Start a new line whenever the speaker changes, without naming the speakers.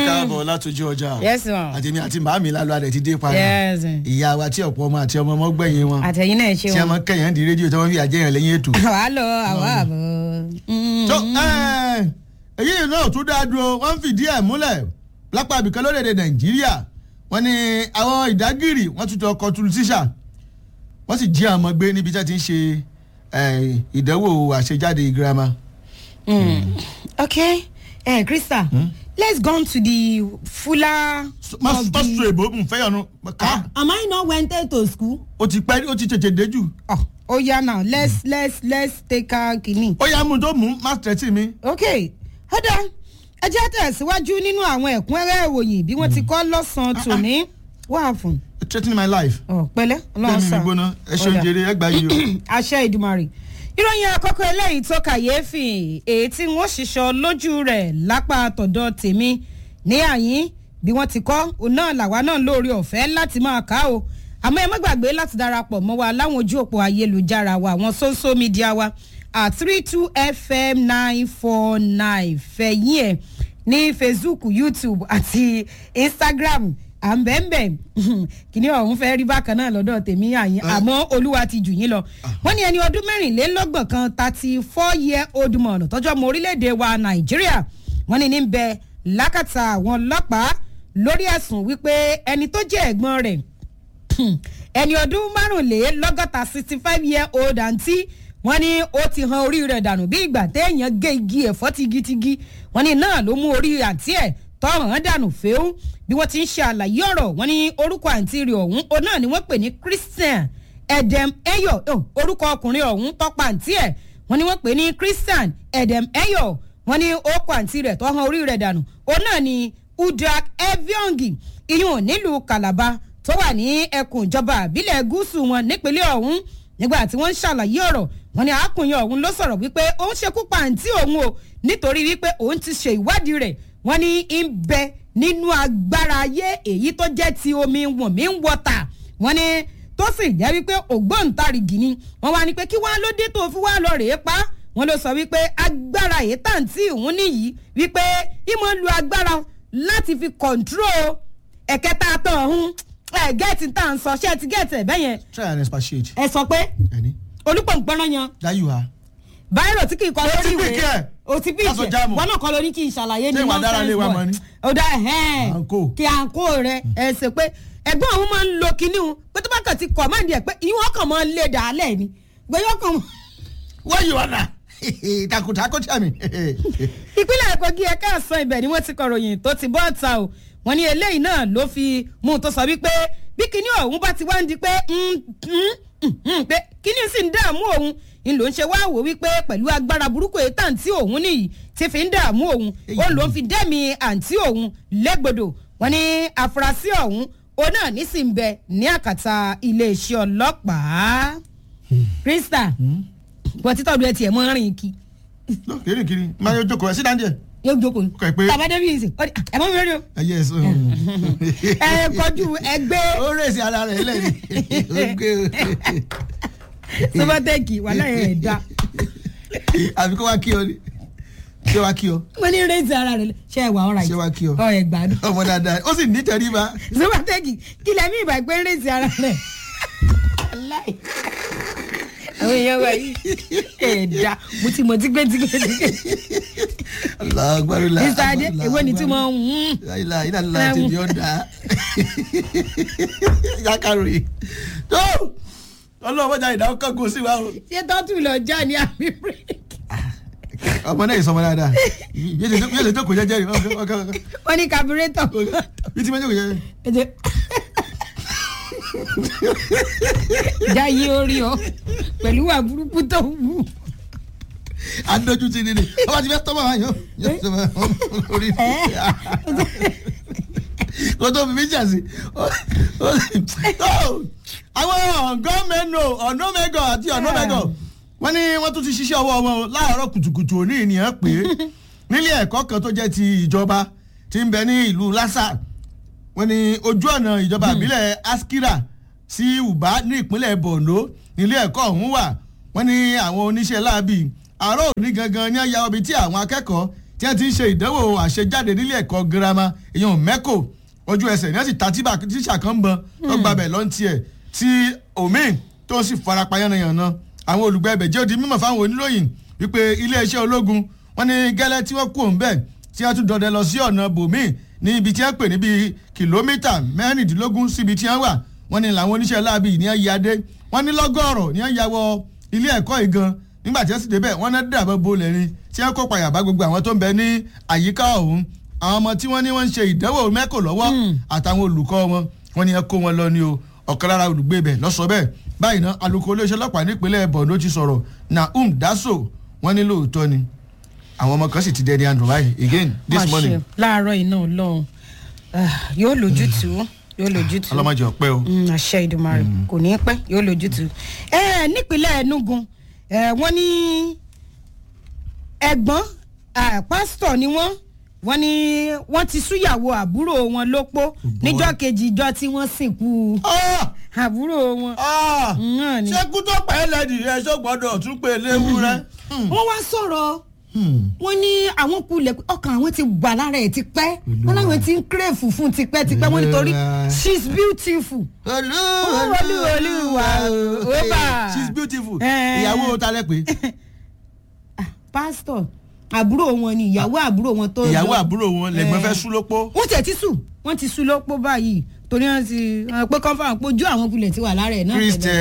káàbọ̀ látọjú ọjà.
Yes ma.
àtẹ̀mí àti màámi lálọ́ adẹ̀ ti dé padà.
Yes.
ìyá wa tí ọ̀pọ̀ ọmọ àti ọmọ ọmọ gbẹ̀yìn wọn.
Àtẹ̀yìn náà ṣe wọn.
tí a máa kẹ̀yàn di rédíò tí wọ́n fi àjẹyàn lẹ́yìn ètò.
àwa lọ àwa àbọ̀.
tó èyí náà tún dáa dúró wọ́n fìdí ẹ̀ múlẹ̀ lápá ibìkan lórílẹ̀‐èdè Nàìjíríà wọ́n ní àwọn ìdágìrì wọ́n tún tọ kọtulu tíṣà wọ́n sì jí àwọn ọmọ gbé níbi tí wọ́n ti ń ṣe ìdánwò àṣejáde girama.
Okay. Krista, let's go on to the fuller.
Master Ebo, Fayano.
Am I not went to school?
O ti tètè dé jù.
Oh yeah, now let's take a kini.
Ó yá mú tó mú master tí mi.
Okay. Ọ̀dà ẹ jẹ́ tẹ̀síwájú nínú àwọn ẹ̀kúnrẹ́rẹ́ ìròyìn bí wọ́n ti kọ́ lọ́sàn-án tòní. What happened?
Threatening my life.
Pẹ̀lẹ́ Ọlọ́run sà.
Bẹ́ẹ̀ni mi gbóná ẹ ṣeun jèrè ẹ gbà yìí o.
Àṣẹ Ìdùmarè. Ìròyìn àkọ́kọ́ eléyìí tó kàyéfì èyí tí wọ́n ṣiṣọ́ lójú rẹ̀ lápá tọ̀dọ̀ tèmi ní àyín bí wọ́n ti kọ́ òun náà làwa náà lórí ọ̀fẹ́ láti máa kà ó àmọ́ ẹ má gbàgbé láti darapọ̀ mọ́ wa láwọn ojú òpó ayélujára wa àwọn social media wa at 32FM 949 fẹ̀yìn ẹ̀ ní Facebook, YouTube àti Instagram àmbẹ̀mbẹ̀ kìnìún ọ̀hún fẹ́ rí bákan náà lọ́dọ̀ tèmi àyín àmọ́ olúwa ti jù yín lọ. wọ́n ní ẹni ọdún mẹ́rìnlélọ́gbọ̀n kan 34-year-old man tọ́jú ọmọ orílẹ̀-èdè wa Nàìjíríà wọ́n ní ní bẹ lákàtà àwọn ọlọ́pàá lórí ẹ̀sùn wípé ẹni tó jẹ́ ẹ̀gbọ́n rẹ̀ ẹni ọdún márùnlélọ́gọ́ta 65-year-old àǹtí wọ́n ní ó ti han orí rẹ̀ dànù bí ìgbà téèyàn gé igi ẹ̀fọ́ tigitigi wọ́n ní náà ló mú orí àǹtí ẹ̀ tọ́hàn dànù fẹ́ẹ́ bí wọ́n ti ń ṣe àlàyé ọ̀rọ̀ wọ́n ní orúkọ àǹtí rẹ̀ ọ̀hún òun náà ni wọ́n pè ní Christian Edem Eyo orúkọ ọkùnrin ọ̀hún tọ́pa àǹtí ẹ̀ wọ́n ní wọ́n pè ní Christian Edem Eyo wọ́n ní orúkọ àǹtí rẹ̀ tọ́hàn orí rẹ̀ dànù òun náà ni Udak Eviongi iyùn nílùú Calabar tó wà ní ẹkùn ìjọba àbílẹ̀ gúúsù wọn nípínlẹ̀ ọ̀hún nígbà tí wọ́n ń ṣàlàyé ọ̀rọ̀ wọ́n ní arákùnrin ọ̀hún ló sọ̀rọ̀ wípé òun ṣekú pa àǹtí òun o nítorí wípé òun ti ṣe ìwádìí rẹ̀ wọ́n ní ń bẹ nínú agbára ayé èyí tó jẹ́ ti omi wọ̀nmí ń wọ́ta wọ́n ní tó sì jẹ́ wípé ògbóǹtarìgì ni wọ́n wá ní pé kí wọ́n ló dé tó fi wá lọ rèé pa wọ́n ló sọ wípé agbára èyí tàǹtí òun nìyí wípé ìmọ̀ lu agbára láti fi kọ̀ǹtró ẹ̀kẹta tán ọ̀hún gẹ́ẹ̀tì tá à ń sọ ṣé ẹ ti gẹ́ẹ̀tì ẹ̀ bẹ́yẹn.
Try and expatiate.
ẹ sọ pé olùpọ̀npọ̀nrán yan.
That you are.
báyìí tí kì í kọ lórí ìwé o ti bí ìjẹ
That's
wọn náà kọ lórí kí n ṣàlàyé ní
nonsense boy
o da kí à ń kó rẹ ẹ ṣe pé ẹ̀gbọ́n òun máa ń lo kinní o pé tó bá kàn ti command ẹ pé ìwọ́n kàn máa ń lé dàálẹ̀ ni gbẹ̀yọ́ kan.
wọ́n yìí wọ́n náà takùtakù tí a mi.
ìpínlẹ̀ Kogi ẹ̀ka àsán ibẹ̀ ni wọ́n ti kọ̀ròyìn tó ti bọ́ ọ̀ta o wọ́n ní eléyìí náà ló fi mú un tó sọ wípé bí kinní ọ̀hún bá ti wá ń di pé pé kinní sì ń dààmú òun ń ló ń ṣe wá wò wípé pẹ̀lú agbára burúkú èyí tàǹtí òun nìyí ti fi ń dààmú òun ó ló ń fi dẹ́mi àǹtí òun légbodò wọ́n ní àfúrásì ọ̀hún òun náà nísì ń bẹ ní àkàtà iléeṣẹ́ ọlọ́pàá. Krista wọ́n ti tọ́jú ẹ tiẹ̀ mọ́ rìn kí.
kiri máa yóò jókòó ẹ sí dáńjẹ.
yóò jókòó tàbá débi ìsìn ẹ mọ́ mi rí o.
yes.
ẹ kọjú ẹgbẹ́.
ó rèsì ara rẹ̀ lẹ́yìn.
sọ́bátẹ́ẹ̀kì wà láyé ẹ̀ dá.
àbí kó wá kí ọ ni ṣé wá kí ọ.
mo ní rèsì ara rẹ̀ ṣe é wà ọ̀rà yìí.
ṣé wá kí ọ.
ọ̀ ẹ̀ gbádùn.
ọmọ dáadáa ó sì ní tẹríba.
sọ́bátẹ́ẹ̀kì kí lẹ́mí ìgbà pé rèsì ara rẹ̀. àwọn èèyàn wa yìí ẹ̀ẹ́dá mo ti mọ̀ tígbẹ́tígbẹ́.
alágbárí la
Mr. Adé èwo ni tí mo ń.
ilà ti di ọ̀dà yàkàròyìn tó ọlọ́wọ́ jà ìdáwọ́ kọ́kọ́ sí wa o.
ṣé tọ́tù lọ já ní àmì bírèkì.
ọmọ náà ìsọmọ dáadáa yóò lè jókòó jẹ́jẹ́ rẹ̀.
wọ́n ní kaburétọ̀.
bí tí mo jókòó jẹ́jẹ́.
jáyé orí ọ pẹ̀lú wà burúkú tó wù.
adójú ti nínú ọba ti fẹ́ tọ́ máa yọ orí kò tó fi mí jà sí. àwọn gọ́ọ̀mẹ̀nù ọ̀nọ́mẹ́gọ̀ àti ọ̀nọ́mẹ́gọ̀ wọ́n ní wọ́n tún ti ṣiṣẹ́ ọwọ́ wọn láàárọ̀ kùtùkùtù òní ènìyàn pé nílé ẹ̀kọ́ kan tó jẹ́ ti ìjọba tí ń bẹ ní ìlú Lásà wọ́n ní ojú ọ̀nà ìjọba ìbílẹ̀ Askira sí Uba ní ìpínlẹ̀ Borno nílé ẹ̀kọ́ ọ̀hún wà wọ́n ní àwọn oníṣẹ́ láabi àárọ̀ òní gangan ní ẹ̀yà ọbí tí àwọn akẹ́kọ̀ọ́ tí wọ́n ti ń ṣe ìdánwò àṣejáde nílé ẹ̀kọ́ girama èèyàn mẹ́kò ojú ẹsẹ̀ ní wọ́n sì ta tíṣà kan bọ̀ tó gbabẹ̀ lọ́ntì ẹ̀ tí omi tó sì farapa yánnayànna àwọn olùgbé ẹbẹ̀ jẹ́ ó di mímọ̀ fáwọn oníròyìn wípé iléeṣẹ́ ológun wọ́n ní gẹ́lẹ́ tí wọ́n kú òun bẹ́ẹ̀ tí wọ́n tún dọdẹ lọ sí ọ̀nà bòmí ní ibi tí wọ́n pè níbi kìlómítà 16 síbi tí wọ́n wà wọ́n ní làwọn oníṣẹ́ láabi ní wọ́n yadé wọ́n ní lọ́gọ́rọ̀ ní wọ́n ya wọ ilé ẹ̀kọ́ ìgan nígbà tí wọ́n sì débẹ̀ wọ́n náà dàbọ̀ bolẹ̀ ni tí wọ́n kó payà bá gbogbo àwọn tó ń bẹ ní àyíká ọ̀hún àwọn ọmọ tí wọ́n ní wọ́n ń ṣe ìdánwò mẹ́kò lọ́wọ́ àtàwọn olùkọ́ wọn wọ́n ní ẹ kó wọn lọ ní o ọ̀kan lára olùgbé ibẹ̀ lọ́sọ bẹ́ẹ̀ báyìí náà alukoro iléeṣẹ́ ọlọ́pàá nípínlẹ̀ Borno ti sọ̀rọ̀ Nahum Daso wọ́n ní lóòótọ́ ni àwọn ọmọ kan sì ti dẹni àndùn báyìí again this morning.
láàárọ̀ iná Ọlọ́run yóò lójútùú yóò lójútùú
ọlọ́mọdé ọ̀pẹ́ o.
àṣẹ Ìdùmarè kò ní í pẹ́ yóò lójútùú. nípínlẹ̀ Enugu wọ́n ní ẹ̀gbọ́n pásítọ̀ ni wọ́n ní wọ́n ti súyàwó àbúrò wọn lópó níjọ́ kejì ìjọ tí wọ́n sìnkú àbúrò wọn.
ṣé kú tó pa ẹ́ lẹ́dìí rẹ ṣó gbọ́dọ̀ tún pé léwu rẹ.
wọ́n wá sọ̀rọ̀ wọ́n ní àwọn kulẹ̀ ọkàn àwọn ti wà lára ẹ̀ ti pẹ́ wọ́n láwọn ti ń crave fún tipẹ́tipẹ́ wọ́n nítorí she's beautiful. olúwa
she's beautiful ìyàwó ta lẹ pé.
pastor àbúrò wọn ni ìyàwó àbúrò wọn tó.
ìyàwó àbúrò wọn lẹ́gbọ́n fẹ́ sú lópó.
wọ́n ti sú lópó báyìí torí wọ́n ti pé kọ́ńfà pé ojú àwọn kulẹ̀ ti wà lára ẹ̀ náà.